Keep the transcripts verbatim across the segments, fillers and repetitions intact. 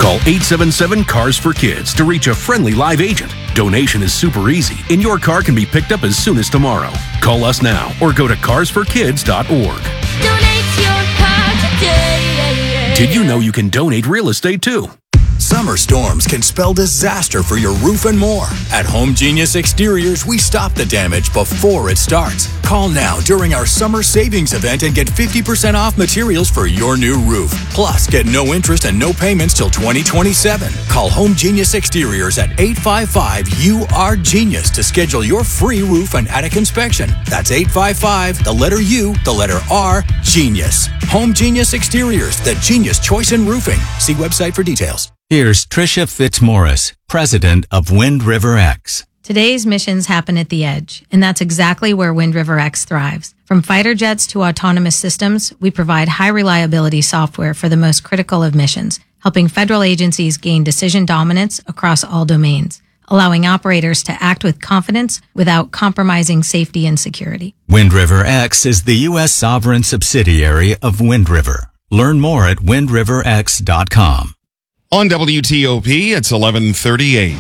Call eight seven seven, C A R S for Kids to reach a friendly live agent. Donation is super easy, and your car can be picked up as soon as tomorrow. Call us now or go to cars for kids dot org. Donate your car today. Did you know you can donate real estate too? Summer storms can spell disaster for your roof and more. At Home Genius Exteriors, we stop the damage before it starts. Call now during our summer savings event and get fifty percent off materials for your new roof. Plus, get no interest and no payments till twenty twenty-seven. Call Home Genius Exteriors at eight five five U R Genius to schedule your free roof and attic inspection. That's eight five five, the letter U, the letter R, Genius. Home Genius Exteriors, the genius choice in roofing. See website for details. Here's Tricia Fitzmaurice, president of Wind River X. Today's missions happen at the edge, and that's exactly where Wind River X thrives. From fighter jets to autonomous systems, we provide high-reliability software for the most critical of missions, helping federal agencies gain decision dominance across all domains, allowing operators to act with confidence without compromising safety and security. Wind River X is the U S sovereign subsidiary of Wind River. Learn more at wind river x dot com. On W T O P, it's eleven thirty-eight.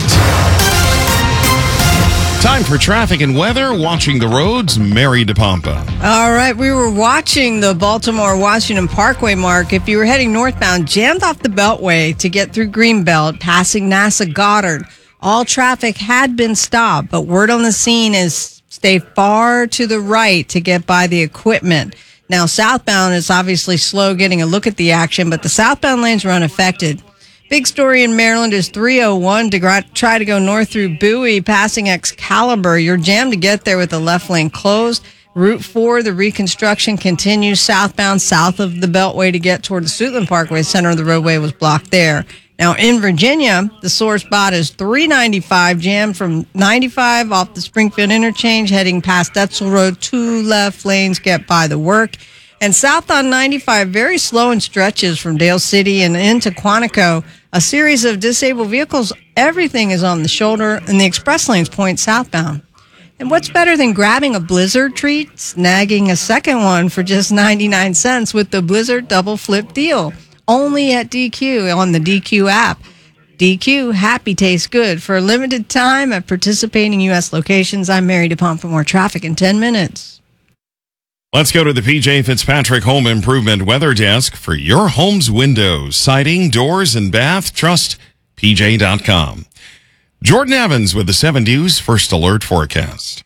Time for traffic and weather. Watching the roads, Mary DePompa. All right, we were watching the Baltimore-Washington Parkway, Mark. If you were heading northbound, jammed off the Beltway to get through Greenbelt, passing NASA Goddard. All traffic had been stopped, but word on the scene is stay far to the right to get by the equipment. Now, southbound is obviously slow getting a look at the action, but the southbound lanes were unaffected. Big story in Maryland is three oh one to gra- try to go north through Bowie, passing Excalibur. You're jammed to get there with the left lane closed. Route four, the reconstruction continues southbound, south of the Beltway to get toward the Suitland Parkway. Center of the roadway was blocked there. Now, in Virginia, the sore spot is three ninety-five, jammed from ninety-five off the Springfield interchange, heading past Etzel Road. Two left lanes get by the work. And south on ninety-five, very slow in stretches from Dale City and into Quantico. A series of disabled vehicles. Everything is on the shoulder, and the express lanes point southbound. And what's better than grabbing a Blizzard treat? Snagging a second one for just ninety-nine cents with the Blizzard Double Flip deal. Only at D Q on the D Q app. D Q, happy tastes good. For a limited time at participating U S locations, I'm Mary DePompa for more traffic in ten minutes. Let's go to the P J Fitzpatrick Home Improvement Weather Desk for your home's windows, siding, doors, and bath. Trust P J dot com. Jordan Evans with the seven News First Alert Forecast.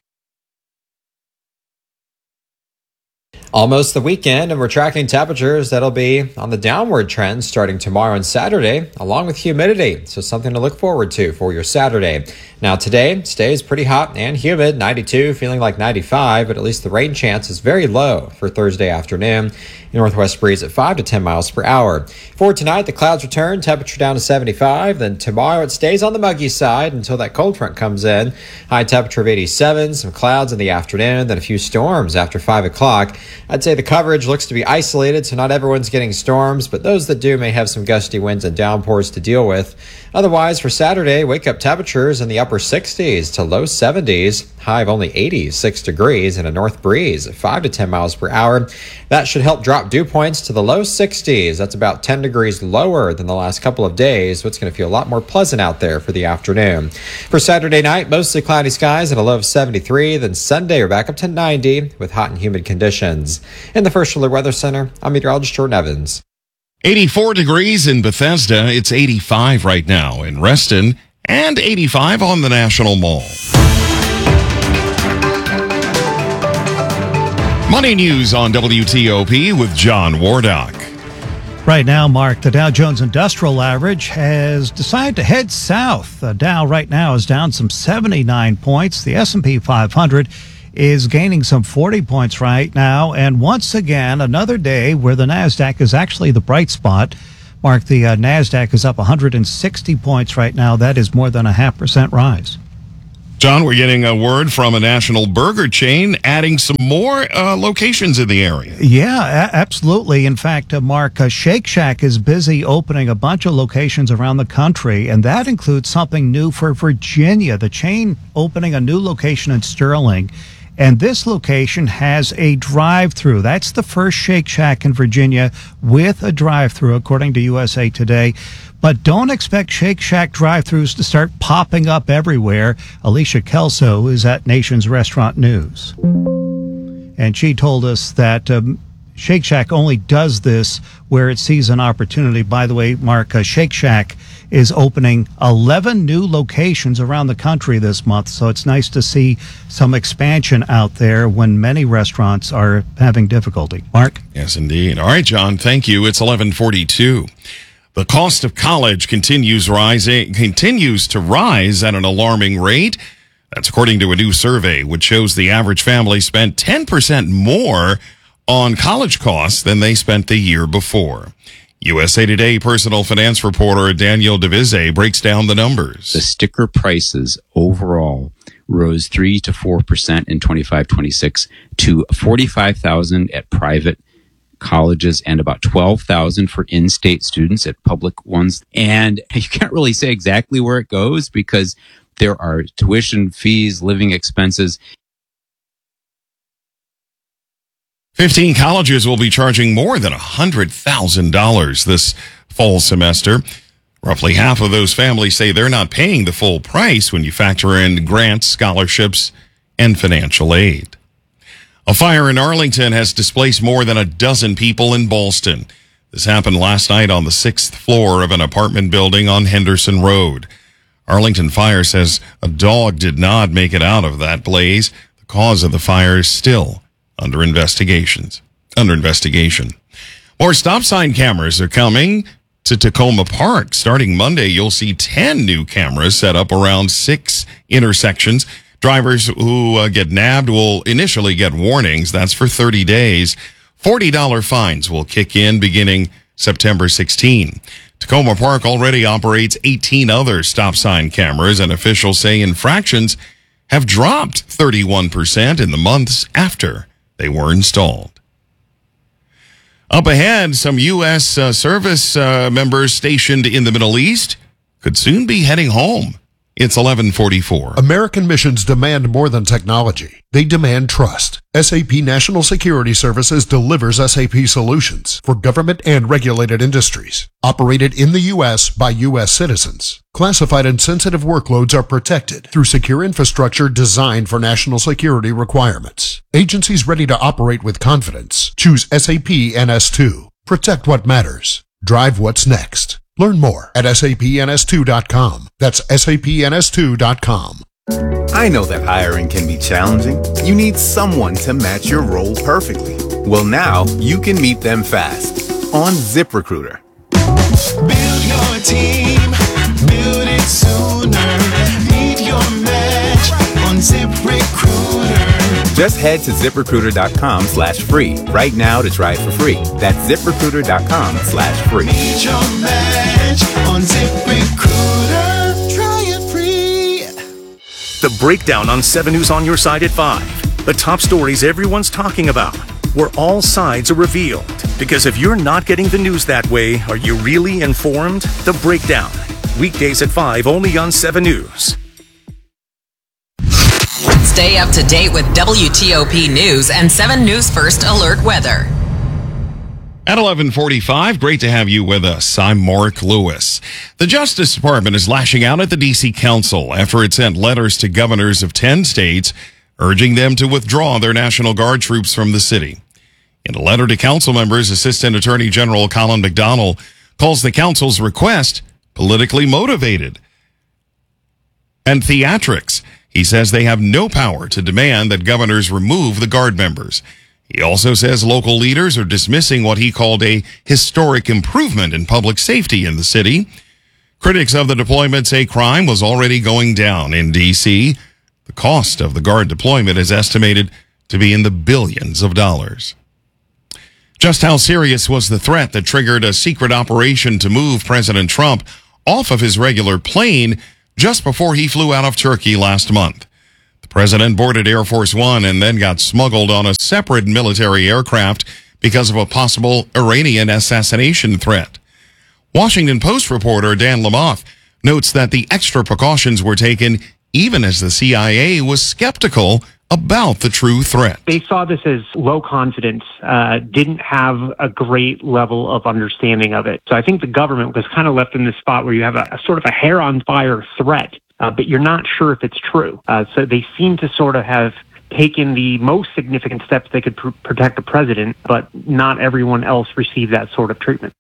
Almost the weekend, and we're tracking temperatures that'll be on the downward trend starting tomorrow and Saturday, along with humidity. So something to look forward to for your Saturday. Now today stays pretty hot and humid, ninety-two, feeling like ninety-five, but at least the rain chance is very low for Thursday afternoon. Northwest breeze at five to ten miles per hour. For tonight, the clouds return, temperature down to seventy-five. Then tomorrow it stays on the muggy side until that cold front comes in. High temperature of eighty-seven, some clouds in the afternoon, then a few storms after five o'clock. I'd say the coverage looks to be isolated, so not everyone's getting storms, but those that do may have some gusty winds and downpours to deal with. Otherwise, for Saturday, wake-up temperatures in the upper sixties to low seventies, high of only eighty-six degrees, and a north breeze at five to ten miles per hour. That should help drop dew points to the low sixties. That's about ten degrees lower than the last couple of days, so it's going to feel a lot more pleasant out there for the afternoon. For Saturday night, mostly cloudy skies at a low of seventy-three. Then Sunday, we're back up to ninety with hot and humid conditions. In the First Alert Weather Center, I'm meteorologist Jordan Evans. eighty-four degrees in Bethesda. It's eighty-five right now in Reston and eighty-five on the National Mall. Money News on W T O P with John Wardock. Right now, Mark, the Dow Jones Industrial Average has decided to head south. The Dow right now is down some seventy-nine points. The S and P five hundred is gaining some forty points right now. And once again, another day where the NASDAQ is actually the bright spot. Mark, the uh, NASDAQ is up one hundred sixty points right now. That is more than a half percent rise. John, we're getting a word from a national burger chain adding some more uh, locations in the area. Yeah, a- absolutely. In fact, uh, Mark, uh, Shake Shack is busy opening a bunch of locations around the country, and that includes something new for Virginia. The chain opening a new location in Sterling. And this location has a drive-through. That's the first Shake Shack in Virginia with a drive-through, according to U S A Today. But don't expect Shake Shack drive-thrus to start popping up everywhere. Alicia Kelso is at Nation's Restaurant News. And she told us that um, Shake Shack only does this where it sees an opportunity. By the way, Mark, uh, Shake Shack is opening eleven new locations around the country this month. So it's nice to see some expansion out there when many restaurants are having difficulty. Mark? Yes, indeed. All right, John, thank you. It's eleven forty-two. The cost of college continues rising, continues to rise at an alarming rate. That's according to a new survey, which shows the average family spent ten percent more on college costs than they spent the year before. U S A Today personal finance reporter Daniel DeVise breaks down the numbers. The sticker prices overall rose three to four percent in twenty-five twenty-six to forty-five thousand at private colleges and about twelve thousand for in-state students at public ones. And you can't really say exactly where it goes because there are tuition fees, living expenses. fifteen colleges will be charging more than one hundred thousand dollars this fall semester. Roughly half of those families say they're not paying the full price when you factor in grants, scholarships, and financial aid. A fire in Arlington has displaced more than a dozen people in Ballston. This happened last night on the sixth floor of an apartment building on Henderson Road. Arlington Fire says a dog did not make it out of that blaze. The cause of the fire is still under investigations. Under investigation. More stop sign cameras are coming to Tacoma Park. Starting Monday, you'll see ten new cameras set up around six intersections. Drivers who uh, get nabbed will initially get warnings. That's for thirty days. forty dollars fines will kick in beginning September sixteenth. Tacoma Park already operates eighteen other stop sign cameras, and officials say infractions have dropped thirty-one percent in the months after they were installed. Up ahead, some U S uh, service uh, members stationed in the Middle East could soon be heading home. It's eleven forty-four. American missions demand more than technology. They demand trust. S A P National Security Services delivers S A P solutions for government and regulated industries. Operated in the U S by U S citizens. Classified and sensitive workloads are protected through secure infrastructure designed for national security requirements. Agencies ready to operate with confidence. Choose S A P N S two. Protect what matters. Drive what's next. Learn more at S A P N S two dot com. That's S A P N S two dot com. I know that hiring can be challenging. You need someone to match your role perfectly. Well, now you can meet them fast on ZipRecruiter. Build your team, build it sooner. Meet your match on ZipRecruiter. Just head to ZipRecruiter.com slash free right now to try it for free. That's ZipRecruiter.com slash free. Meet your match on ZipRecruiter. Try it free. The Breakdown on seven News on your side at five. The top stories everyone's talking about, where all sides are revealed. Because if you're not getting the news that way, are you really informed? The Breakdown. Weekdays at five only on seven News. Stay up to date with W T O P News and seven News First Alert Weather. At eleven forty-five, great to have you with us. I'm Mark Lewis. The Justice Department is lashing out at the D C Council after it sent letters to governors of ten states urging them to withdraw their National Guard troops from the city. In a letter to council members, Assistant Attorney General Colin McDonnell calls the council's request politically motivated and theatrics. He says they have no power to demand that governors remove the Guard members. He also says local leaders are dismissing what he called a historic improvement in public safety in the city. Critics of the deployment say crime was already going down in D C. The cost of the Guard deployment is estimated to be in the billions of dollars. Just how serious was the threat that triggered a secret operation to move President Trump off of his regular plane just before he flew out of Turkey last month? The president boarded Air Force One and then got smuggled on a separate military aircraft because of a possible Iranian assassination threat. Washington Post reporter Dan Lamothe notes that the extra precautions were taken even as the C I A was skeptical about the true threat. They saw this as low confidence, uh, didn't have a great level of understanding of it. So I think the government was kind of left in this spot where you have a, a sort of a hair on fire threat, uh, but you're not sure if it's true. Uh, so they seem to sort of have taken the most significant steps they could pr- protect the president, but not everyone else received that sort of treatment.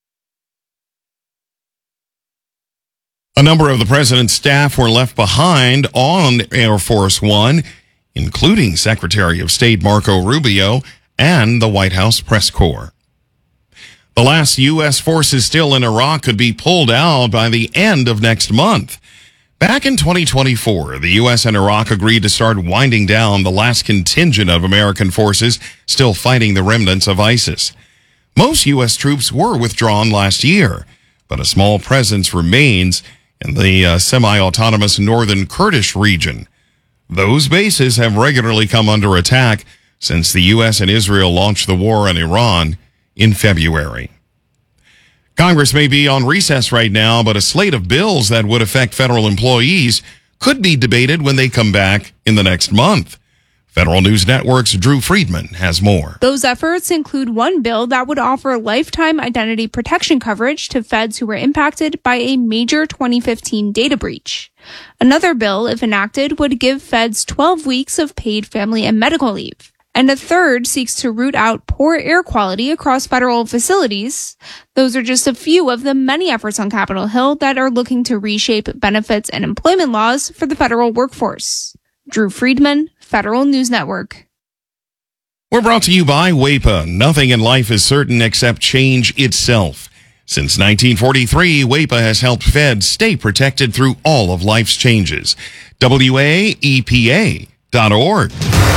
A number of the president's staff were left behind on Air Force One, including Secretary of State Marco Rubio and the White House press corps. The last U S forces still in Iraq could be pulled out by the end of next month. Back in twenty twenty-four, the U S and Iraq agreed to start winding down the last contingent of American forces still fighting the remnants of ISIS. Most U S troops were withdrawn last year, but a small presence remains in the uh, semi-autonomous northern Kurdish region. Those bases have regularly come under attack since the U S and Israel launched the war on Iran in February. Congress may be on recess right now, but a slate of bills that would affect federal employees could be debated when they come back in the next month. Federal News Network's Drew Friedman has more. Those efforts include one bill that would offer lifetime identity protection coverage to feds who were impacted by a major twenty fifteen data breach. Another bill, if enacted, would give feds twelve weeks of paid family and medical leave. And a third seeks to root out poor air quality across federal facilities. Those are just a few of the many efforts on Capitol Hill that are looking to reshape benefits and employment laws for the federal workforce. Drew Friedman, Federal News Network. We're brought to you by W A P A. Nothing in life is certain except change itself. Since nineteen forty-three, W A P A has helped feds stay protected through all of life's changes. W A E P A dot org.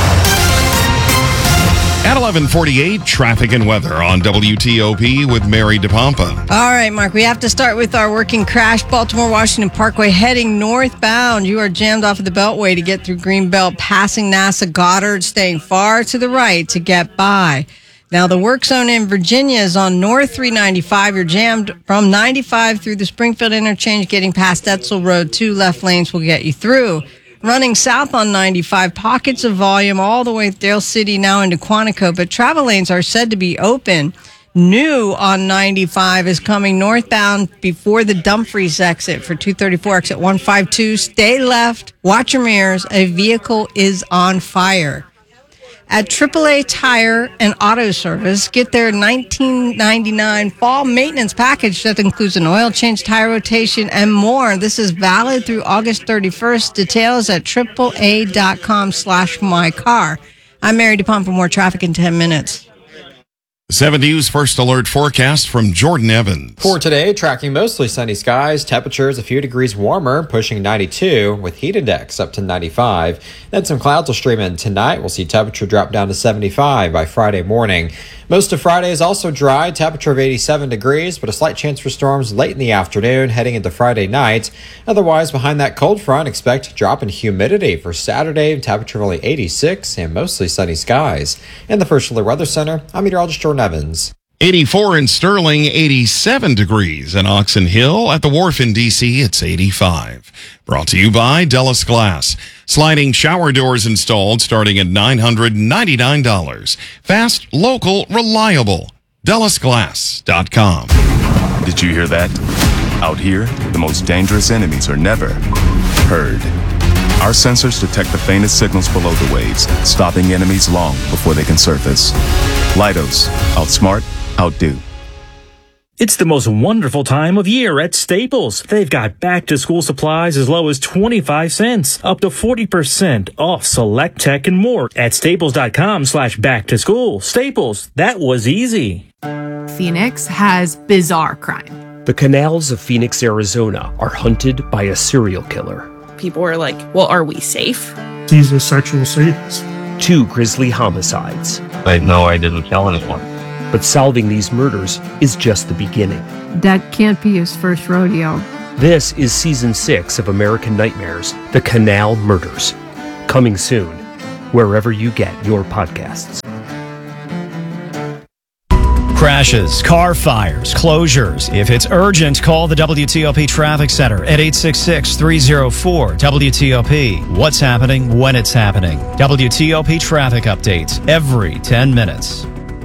At eleven forty-eight, traffic and weather on W T O P with Mary DePompa. All right, Mark, we have to start with our working crash. Baltimore-Washington Parkway heading northbound. You are jammed off of the Beltway to get through Greenbelt, passing NASA Goddard, staying far to the right to get by. Now, the work zone in Virginia is on North three ninety-five. You're jammed from ninety-five through the Springfield interchange, getting past Etzel Road. Two left lanes will get you through. Running south on ninety-five, pockets of volume all the way to Dale City, now into Quantico, but travel lanes are said to be open. New on ninety-five is coming northbound before the Dumfries exit for two thirty-four, exit one fifty-two. Stay left, watch your mirrors, a vehicle is on fire. At triple A Tire and Auto Service, get their nineteen ninety-nine fall maintenance package that includes an oil change, tire rotation, and more. This is valid through August thirty-first. Details at triple A dot com slash my car. I'm Mary DePompa for more traffic in ten minutes. seven News First Alert forecast from Jordan Evans. For today, tracking mostly sunny skies, temperatures a few degrees warmer, pushing ninety-two, with heat index up to ninety-five. Then some clouds will stream in tonight. We'll see temperature drop down to seventy-five by Friday morning. Most of Friday is also dry, temperature of eighty-seven degrees, but a slight chance for storms late in the afternoon heading into Friday night. Otherwise, behind that cold front, expect a drop in humidity for Saturday, temperature of only eighty-six and mostly sunny skies. In the First Alert Weather Center, I'm meteorologist Jordan Evans. eighty-four in Sterling, eighty-seven degrees in Oxon Hill. At the Wharf in D C, it's eighty-five. Brought to you by Dellis Glass. Sliding shower doors installed starting at nine hundred ninety-nine dollars. Fast, local, reliable. Dellis Glass dot com. Did you hear that? Out here, the most dangerous enemies are never heard. Our sensors detect the faintest signals below the waves, stopping enemies long before they can surface. Leidos. Outsmart, outdo. It's the most wonderful time of year at Staples. They've got back-to-school supplies as low as twenty-five cents, up to forty percent off select tech and more at staples.com slash back-to-school. Staples, that was easy. Phoenix has bizarre crime. The canals of Phoenix, Arizona are hunted by a serial killer. People are like, well, are we safe? He's a sexual sadist. Two grisly homicides. I know I didn't kill anyone. But solving these murders is just the beginning. That can't be his first rodeo. This is season six of American Nightmares, The Canal Murders. Coming soon, wherever you get your podcasts. crashes, car fires, closures. If it's urgent, call the W T O P Traffic Center at eight six six, three oh four, W T O P. What's happening when it's happening. W T O P traffic updates every ten minutes.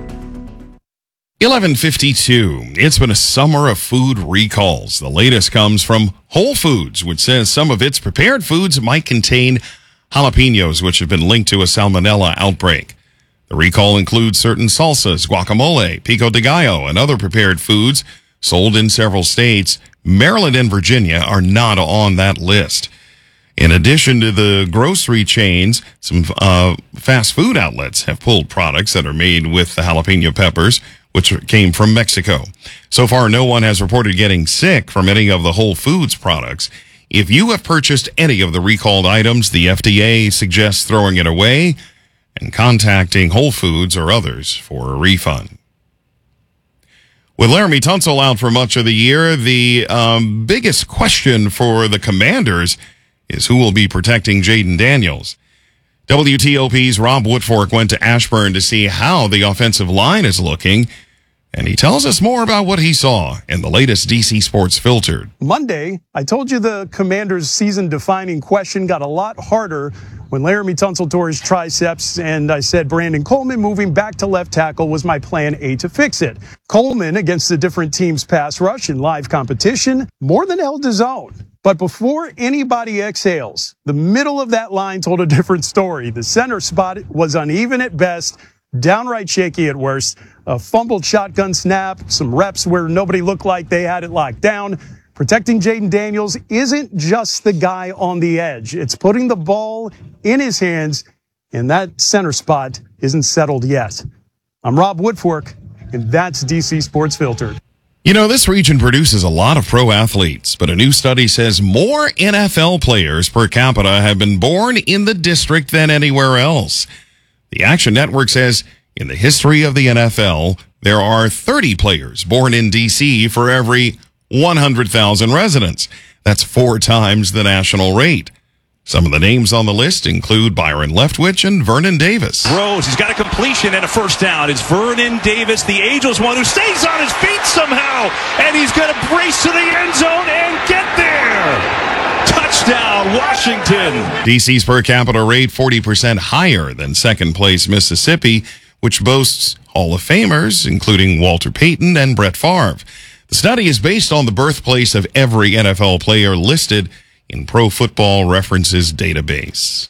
eleven fifty-two. It's been a summer of food recalls. The latest comes from Whole Foods, which says some of its prepared foods might contain jalapenos, which have been linked to a salmonella outbreak. The recall includes certain salsas, guacamole, pico de gallo, and other prepared foods sold in several states. Maryland and Virginia are not on that list. In addition to the grocery chains, some uh, fast food outlets have pulled products that are made with the jalapeno peppers, which came from Mexico. So far, no one has reported getting sick from any of the Whole Foods products. If you have purchased any of the recalled items, the F D A suggests throwing it away and contacting Whole Foods or others for a refund. With Laramie Tunsil out for much of the year, the um, biggest question for the Commanders is who will be protecting Jaden Daniels. W T O P's Rob Woodfork went to Ashburn to see how the offensive line is looking, and he tells us more about what he saw in the latest D C Sports Filtered. Monday, I told you the Commanders' season-defining question got a lot harder when Laramie Tunsil tore his triceps, and I said Brandon Coleman moving back to left tackle was my plan A to fix it. Coleman, against a different team's pass rush in live competition, more than held his own. But before anybody exhales, the middle of that line told a different story. The center spot was uneven at best, downright shaky at worst. A fumbled shotgun snap, some reps where nobody looked like they had it locked down. Protecting Jaden Daniels isn't just the guy on the edge. It's putting the ball in his hands, and that center spot isn't settled yet. I'm Rob Woodfork, and that's D C Sports Filtered. You know, this region produces a lot of pro athletes, but a new study says more N F L players per capita have been born in the district than anywhere else. The Action Network says in the history of the N F L, there are thirty players born in D C for every one hundred thousand residents. That's four times the national rate. Some of the names on the list include Byron Leftwich and Vernon Davis. Rose, he's got a completion and a first down. It's Vernon Davis, the Angels one, who stays on his feet somehow, and he's going to brace to the end zone and get there. Touchdown, Washington. D C's per capita rate forty percent higher than second place Mississippi, which boasts Hall of Famers, including Walter Payton and Brett Favre. The study is based on the birthplace of every N F L player listed in Pro Football References database.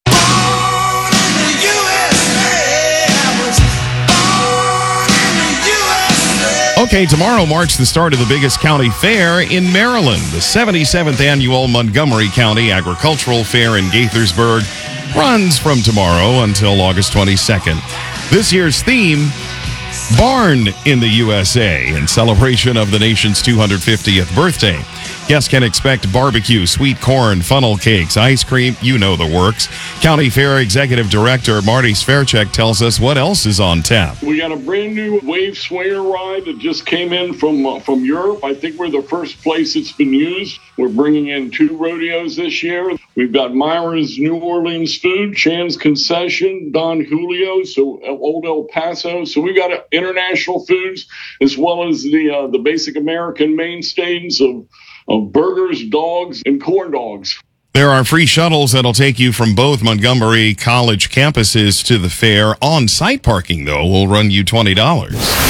Okay, tomorrow marks the start of the biggest county fair in Maryland. The seventy-seventh Annual Montgomery County Agricultural Fair in Gaithersburg runs from tomorrow until August twenty-second. This year's theme, Barn in the U S A, in celebration of the nation's two hundred fiftieth birthday. Guests can expect barbecue, sweet corn, funnel cakes, ice cream, you know the works. County Fair Executive Director Marty Sverchek tells us what else is on tap. We got a brand new wave swayer ride that just came in from uh, from Europe. I think we're the first place it's been used. We're bringing in two rodeos this year. We've got Myra's New Orleans Food, Chan's Concession, Don Julio, so Old El Paso. So we've got uh, international foods as well as the uh, the basic American mainstays of of burgers, dogs, and corn dogs. There are free shuttles that'll take you from both Montgomery College campuses to the fair. On-site parking, though, will run you twenty dollars.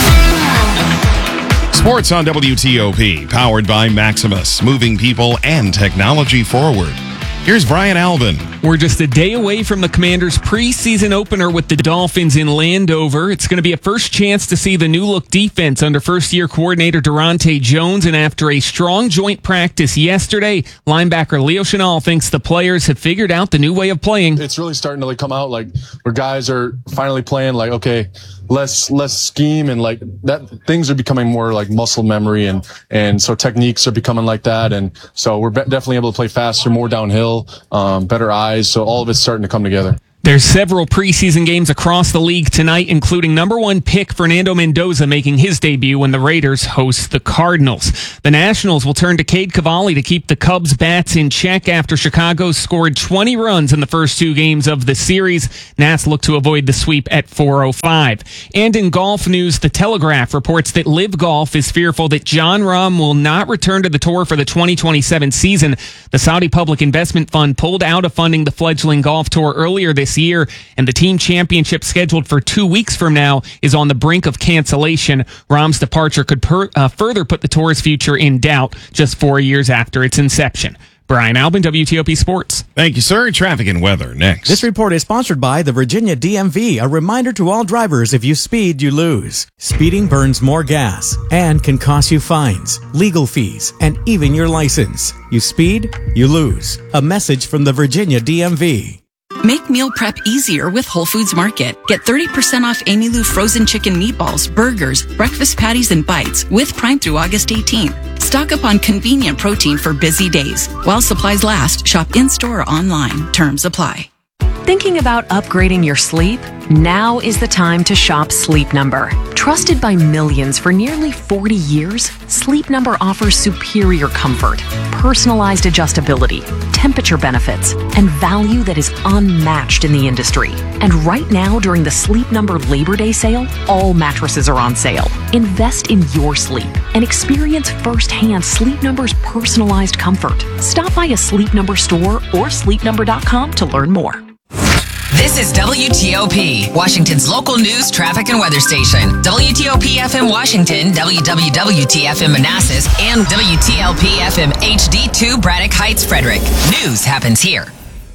Sports on W T O P, powered by Maximus, moving people and technology forward. Here's Brian Albin. We're just a day away from the Commanders' preseason opener with the Dolphins in Landover. It's going to be a first chance to see the new-look defense under first-year coordinator Durante Jones, and after a strong joint practice yesterday, linebacker Leo Chenal thinks the players have figured out the new way of playing. It's really starting to like come out, like where guys are finally playing like, okay, less less scheme, and like that things are becoming more like muscle memory, and and so techniques are becoming like that, and so we're be- definitely able to play faster, more downhill, um, better eyes. So all of it's starting to come together. There's several preseason games across the league tonight, including number one pick Fernando Mendoza making his debut when the Raiders host the Cardinals. The Nationals will turn to Cade Cavalli to keep the Cubs' bats in check after Chicago scored twenty runs in the first two games of the series. Nats look to avoid the sweep at four oh five. And in golf news, The Telegraph reports that Live Golf is fearful that Jon Rahm will not return to the tour for the twenty twenty-seven season. The Saudi Public Investment Fund pulled out of funding the fledgling golf tour earlier this year, and the team championship scheduled for two weeks from now is on the brink of cancellation. Rahm's departure could per, uh, further put the tour's future in doubt just four years after its inception. Brian Albin, W T O P Sports. Thank you, sir. Traffic and weather next. This report is sponsored by the Virginia D M V, a reminder to all drivers: if you speed, you lose. Speeding burns more gas and can cost you fines, legal fees, and even your license. You speed, you lose. A message from the Virginia D M V. Make meal prep easier with Whole Foods Market. Get thirty percent off Amy Lou frozen chicken meatballs, burgers, breakfast patties, and bites with Prime through August eighteenth. Stock up on convenient protein for busy days. While supplies last, shop in-store or online. Terms apply. Thinking about upgrading your sleep? Now is the time to shop Sleep Number. Trusted by millions for nearly forty years, Sleep Number offers superior comfort, personalized adjustability, temperature benefits, and value that is unmatched in the industry. And right now, during the Sleep Number Labor Day sale, all mattresses are on sale. Invest in your sleep and experience firsthand Sleep Number's personalized comfort. Stop by a Sleep Number store or sleep number dot com to learn more. This is W T O P, Washington's local news, traffic, and weather station. W T O P F M Washington, W W W T F M Manassas, and W T L P F M H D two Braddock Heights, Frederick. News happens here.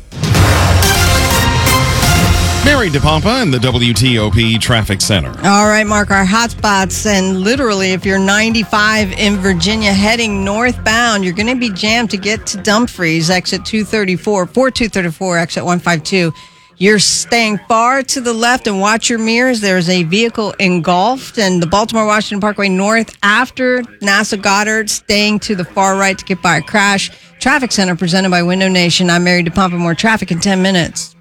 Mary DePompa in the W T O P Traffic Center. All right, Mark, our hotspots. And literally, if you're ninety-five in Virginia heading northbound, you're going to be jammed to get to Dumfries, exit two thirty-four, four two thirty-four, exit one fifty-two. You're staying far to the left and watch your mirrors. There's a vehicle engulfed in the Baltimore-Washington Parkway North after NASA Goddard, staying to the far right to get by a crash. Traffic Center presented by Window Nation. I'm Mary DePompa. More traffic in ten minutes.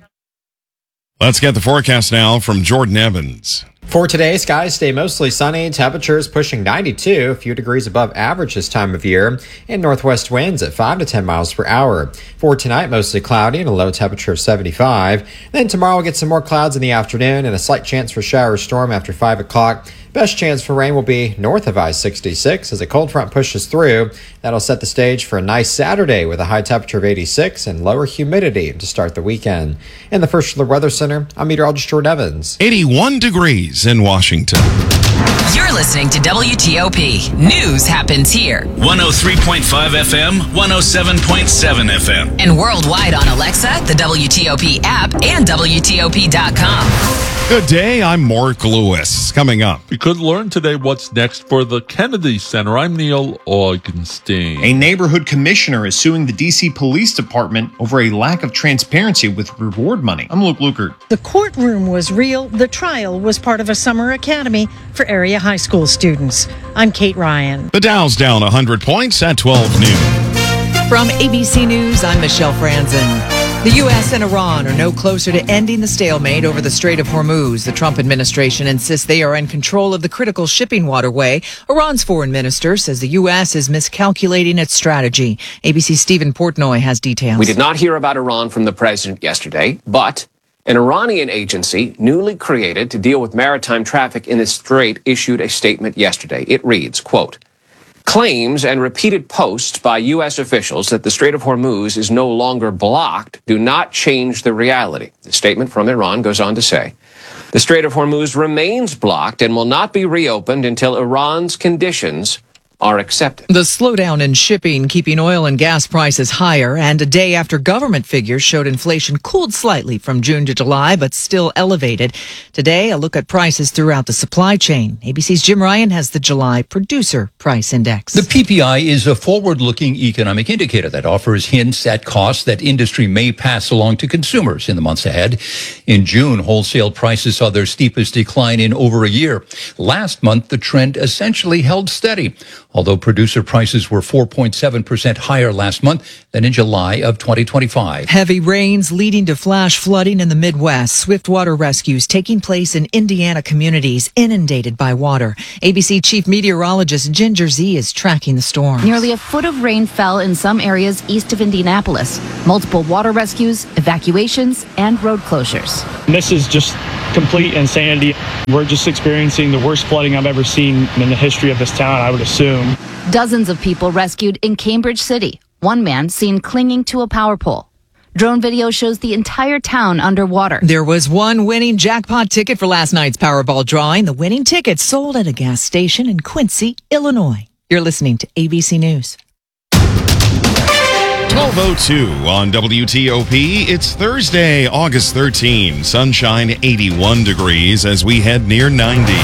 Let's get the forecast now from Jordan Evans. For today, skies stay mostly sunny, temperatures pushing ninety-two, a few degrees above average this time of year, and northwest winds at five to ten miles per hour. For tonight, mostly cloudy and a low temperature of seventy-five. Then tomorrow we'll get some more clouds in the afternoon and a slight chance for shower or storm after five o'clock. Best chance for rain will be north of I sixty-six as a cold front pushes through. That'll set the stage for a nice Saturday with a high temperature of eighty-six and lower humidity to start the weekend. In the First Alert Weather Center, I'm meteorologist Jordan Evans. eighty-one degrees in Washington. You're listening to W T O P. News happens here. one oh three point five F M, one oh seven point seven F M. And worldwide on Alexa, the W T O P app, and W T O P dot com. Good day, I'm Mark Lewis. Coming up. We could learn today what's next for the Kennedy Center. I'm Neil Augenstein. A neighborhood commissioner is suing the D C Police Department over a lack of transparency with reward money. I'm Luke Lukert. The courtroom was real. The trial was part of a summer academy for area high school students. I'm Kate Ryan. The Dow's down one hundred points at twelve noon. From A B C News, I'm Michelle Franzen. The U S and Iran are no closer to ending the stalemate over the Strait of Hormuz. The Trump administration insists they are in control of the critical shipping waterway. Iran's foreign minister says the U S is miscalculating its strategy. A B C's Stephen Portnoy has details. We did not hear about Iran from the president yesterday, but an Iranian agency newly created to deal with maritime traffic in the strait issued a statement yesterday. It reads, quote, claims and repeated posts by U S officials that the Strait of Hormuz is no longer blocked do not change the reality. The statement from Iran goes on to say, the Strait of Hormuz remains blocked and will not be reopened until Iran's conditions are accepted. The slowdown in shipping keeping oil and gas prices higher, and a day after government figures showed inflation cooled slightly from June to July, but still elevated. Today, a look at prices throughout the supply chain. A B C's Jim Ryan has the July Producer Price Index. The P P I is a forward-looking economic indicator that offers hints at costs that industry may pass along to consumers in the months ahead. In June, wholesale prices saw their steepest decline in over a year. Last month, the trend essentially held steady. although producer prices were four point seven percent higher last month than in July of twenty twenty-five. Heavy rains leading to flash flooding in the Midwest. Swift water rescues taking place in Indiana communities inundated by water. A B C Chief Meteorologist Ginger Z is tracking the storm. Nearly a foot of rain fell in some areas east of Indianapolis. Multiple water rescues, evacuations, and road closures. This is just complete insanity. We're just experiencing the worst flooding I've ever seen in the history of this town, I would assume. Dozens of people rescued in Cambridge City. One man seen clinging to a power pole. Drone video shows the entire town underwater. There was one winning jackpot ticket for last night's Powerball drawing. The winning ticket sold at a gas station in Quincy, Illinois. You're listening to A B C News. twelve oh two on W T O P. It's Thursday, August thirteenth. Sunshine eighty-one degrees as we head near ninety.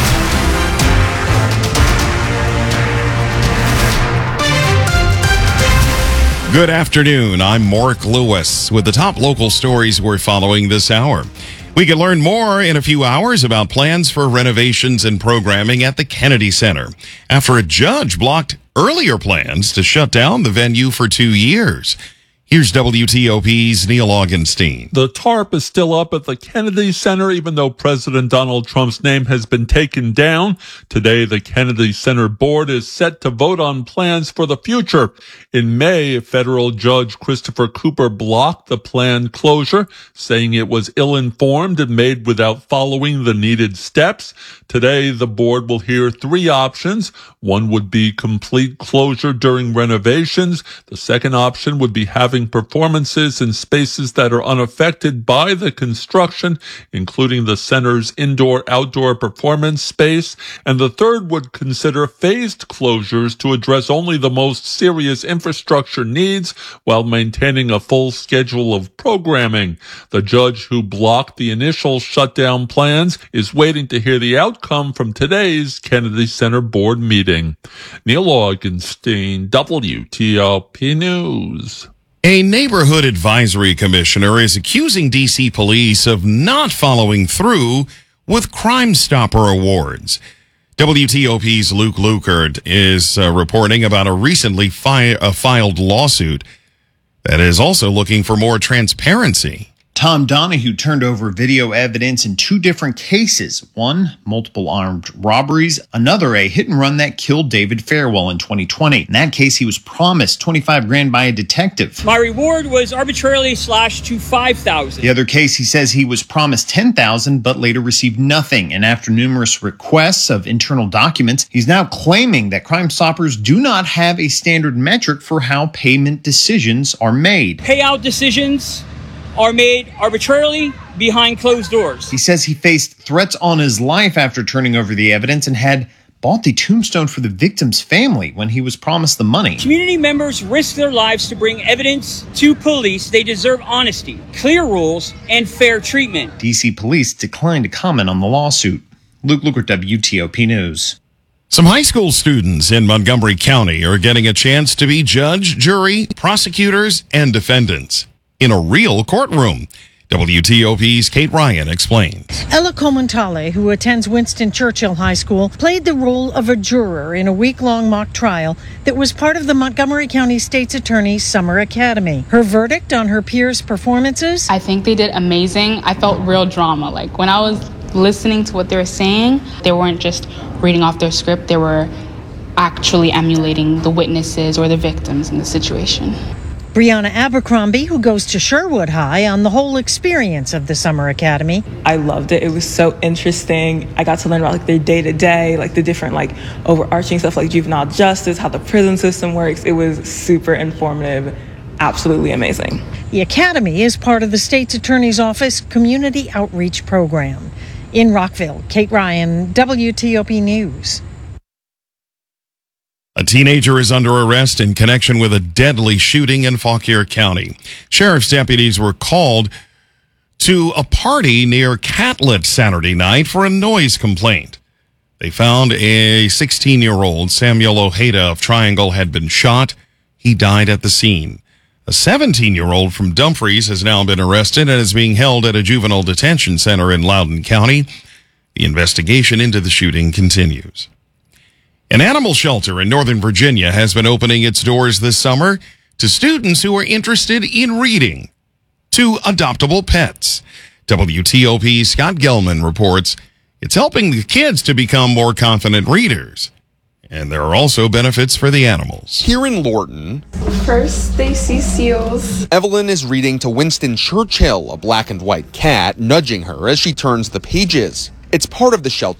Good afternoon. I'm Mark Lewis with the top local stories we're following this hour. We can learn more in a few hours about plans for renovations and programming at the Kennedy Center after a judge blocked earlier plans to shut down the venue for two years. Here's W T O P's Neil Augenstein. The tarp is still up at the Kennedy Center, even though President Donald Trump's name has been taken down. Today, the Kennedy Center board is set to vote on plans for the future. In May, federal judge Christopher Cooper blocked the planned closure, saying it was ill-informed and made without following the needed steps. Today, the board will hear three options. One would be complete closure during renovations. The second option would be having performances in spaces that are unaffected by the construction, including the center's indoor-outdoor performance space. And the third would consider phased closures to address only the most serious infrastructure needs while maintaining a full schedule of programming. The judge who blocked the initial shutdown plans is waiting to hear the outcome from today's Kennedy Center board meeting. Neil Augenstein, W T O P News. A neighborhood advisory commissioner is accusing D C police of not following through with Crime Stopper awards. W T O P's Luke Lukert is uh, reporting about a recently fi- uh, filed lawsuit that is also looking for more transparency. Tom Donahue turned over video evidence in two different cases. One, multiple armed robberies. Another, a hit and run that killed David Fairwell in twenty twenty. In that case, he was promised twenty-five grand by a detective. My reward was arbitrarily slashed to five thousand. The other case, he says he was promised ten thousand, but later received nothing. And after numerous requests of internal documents, he's now claiming that Crime Stoppers do not have a standard metric for how payment decisions are made. Payout decisions are made arbitrarily behind closed doors. He says he faced threats on his life after turning over the evidence and had bought the tombstone for the victim's family when he was promised the money. Community members risk their lives to bring evidence to police. They deserve honesty, clear rules, and fair treatment. D C police declined to comment on the lawsuit. Luke Lukert, W T O P News. Some high school students in Montgomery County are getting a chance to be judge, jury, prosecutors, and defendants in a real courtroom. W T O P's Kate Ryan explains. Ella Comantale, who attends Winston Churchill High School, played the role of a juror in a week-long mock trial that was part of the Montgomery County State's Attorney's Summer Academy. Her verdict on her peers' performances? I think they did amazing. I felt real drama. Like when I was listening to what they were saying, they weren't just reading off their script. They were actually emulating the witnesses or the victims in the situation. Brianna Abercrombie, who goes to Sherwood High, on the whole experience of the Summer Academy. I loved it. It was so interesting. I got to learn about like their day to day, like the different like overarching stuff like juvenile justice, how the prison system works. It was super informative, absolutely amazing. The Academy is part of the State's Attorney's Office Community Outreach Program. In Rockville, Kate Ryan, W T O P News. A teenager is under arrest in connection with a deadly shooting in Fauquier County. Sheriff's deputies were called to a party near Catlett Saturday night for a noise complaint. They found a sixteen-year-old, Samuel Ojeda of Triangle, had been shot. He died at the scene. A seventeen-year-old from Dumfries has now been arrested and is being held at a juvenile detention center in Loudoun County. The investigation into the shooting continues. An animal shelter in Northern Virginia has been opening its doors this summer to students who are interested in reading to adoptable pets. W T O P's Scott Gelman reports it's helping the kids to become more confident readers. And there are also benefits for the animals. Here in Lorton, first they see seals. Evelyn is reading to Winston Churchill, a black and white cat, nudging her as she turns the pages. It's part of the shelter